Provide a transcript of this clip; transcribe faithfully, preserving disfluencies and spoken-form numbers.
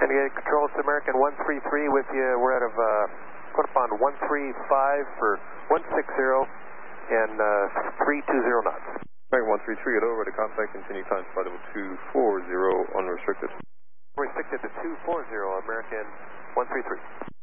Syndicated Control, it's American one three three with you. We're out of uh, going up on one three five for one six zero and uh, three two zero knots. American one three three, get over to contact, continue climb to flight level two four zero, unrestricted. Restricted to two four zero, American one three three.